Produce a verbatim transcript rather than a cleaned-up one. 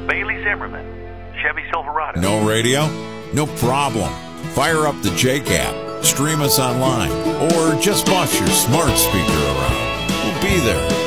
Bailey Zimmerman, Chevy Silverado. No radio? No problem. Fire up the J C A P, stream us online, or just boss your smart speaker around. We'll be there.